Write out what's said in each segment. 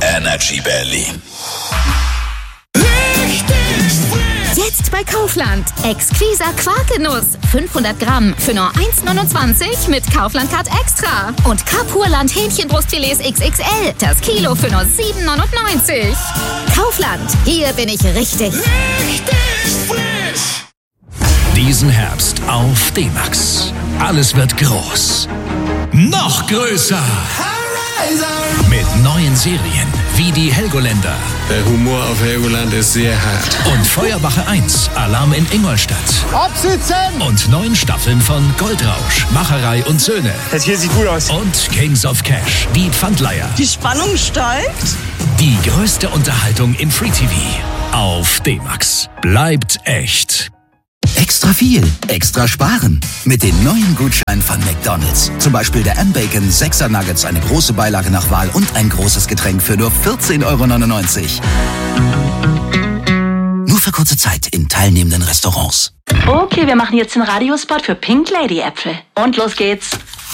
Energy Berlin. Jetzt bei Kaufland. Exquiser Quarkgenuss. 500 Gramm für nur 1,29 mit Kaufland-Card Extra. Und Kapurland Hähnchenbrustfilets XXL. Das Kilo für nur 7,99. Kaufland. Hier bin ich richtig. Frisch. Diesen Herbst auf D-Max. Alles wird groß. Noch größer. Mit neuen Serien wie die Helgoländer. Der Humor auf Helgoland ist sehr hart. Und Feuerwache 1, Alarm in Ingolstadt. Absitzen! Und 9 Staffeln von Goldrausch, Macherei und Söhne. Das hier sieht gut aus. Und Kings of Cash, die Pfandleiher. Die Spannung steigt. Die größte Unterhaltung im Free TV. Auf D-Max. Bleibt echt. Extra viel, extra sparen. Mit den neuen Gutscheinen von McDonald's. Zum Beispiel der M-Bacon 6er Nuggets, eine große Beilage nach Wahl und ein großes Getränk für nur 14,99 €. Nur für kurze Zeit in teilnehmenden Restaurants. Okay, wir machen jetzt den Radiospot für Pink Lady Äpfel. Und los geht's.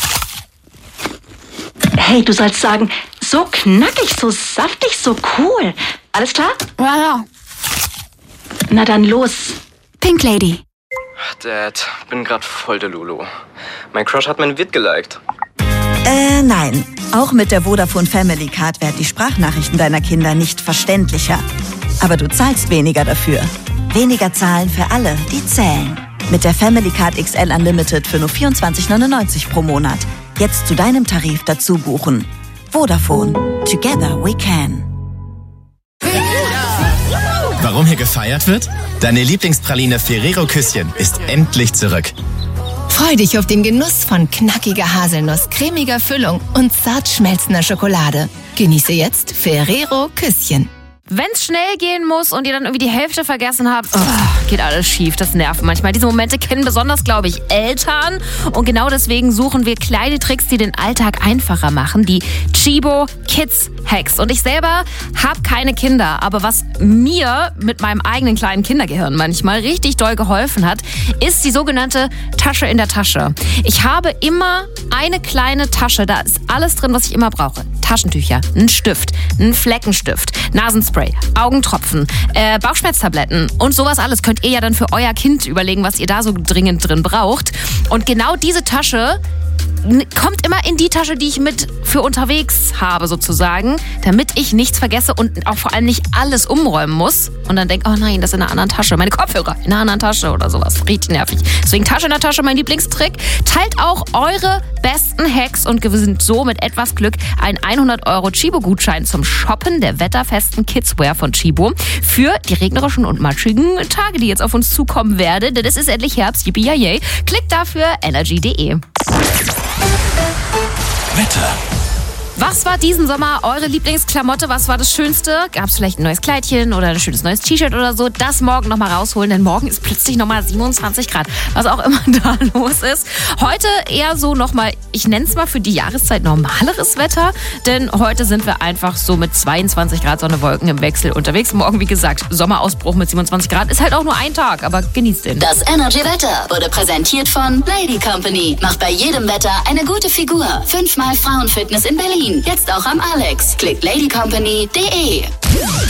Hey, du sollst sagen, so knackig, so saftig, so cool. Alles klar? Ja. Na dann los. Pink Lady. Dad, bin grad voll der Lulu. Mein Crush hat mein Vid geliked. Nein. Auch mit der Vodafone Family Card werden die Sprachnachrichten deiner Kinder nicht verständlicher. Aber du zahlst weniger dafür. Weniger zahlen für alle, die zählen. Mit der Family Card XL Unlimited für nur 24,99 € pro Monat. Jetzt zu deinem Tarif dazu buchen. Vodafone. Together we can. Warum hier gefeiert wird? Deine Lieblingspraline Ferrero Küsschen ist endlich zurück. Freu dich auf den Genuss von knackiger Haselnuss, cremiger Füllung und zart schmelzender Schokolade. Genieße jetzt Ferrero Küsschen. Wenn's schnell gehen muss und ihr dann irgendwie die Hälfte vergessen habt, geht alles schief, das nervt manchmal. Diese Momente kennen besonders, glaube ich, Eltern. Und genau deswegen suchen wir kleine Tricks, die den Alltag einfacher machen. Die Chibo Kids Hacks. Und ich selber habe keine Kinder, aber was mir mit meinem eigenen kleinen Kindergehirn manchmal richtig doll geholfen hat, ist die sogenannte Tasche in der Tasche. Ich habe immer eine kleine Tasche, da ist alles drin, was ich immer brauche. Taschentücher, ein Stift, ein Fleckenstift, Nasenspray, Augentropfen, Bauchschmerztabletten und sowas alles könnt ihr ja dann für euer Kind überlegen, was ihr da so dringend drin braucht. Und genau diese Tasche kommt immer in die Tasche, die ich mit für unterwegs habe sozusagen, damit ich nichts vergesse und auch vor allem nicht alles umräumen muss und dann denke, oh nein, das ist in einer anderen Tasche, meine Kopfhörer in einer anderen Tasche oder sowas, richtig nervig. Deswegen Tasche in der Tasche, mein Lieblingstrick. Teilt auch eure besten Hacks und gewinnt so mit etwas Glück einen 100 € Chibo-Gutschein zum Shoppen der wetterfesten Kidswear von Chibo für die regnerischen und matschigen Tage, die jetzt auf uns zukommen werden, denn es ist endlich Herbst, yippie yay. Klickt dafür energy.de. Wetter. Was war diesen Sommer eure Lieblingsklamotte? Was war das Schönste? Gab es vielleicht ein neues Kleidchen oder ein schönes neues T-Shirt oder so? Das morgen nochmal rausholen, denn morgen ist plötzlich nochmal 27 Grad. Was auch immer da los ist. Heute eher so nochmal, ich nenne es mal für die Jahreszeit normaleres Wetter, denn heute sind wir einfach so mit 22 Grad Sonne, Wolken im Wechsel unterwegs. Morgen, wie gesagt, Sommerausbruch mit 27 Grad. Ist halt auch nur ein Tag, aber genießt den. Das Energy Wetter wurde präsentiert von Lady Company. Macht bei jedem Wetter eine gute Figur. 5-mal Frauenfitness in Berlin. Jetzt auch am Alex. Klickt ladycompany.de.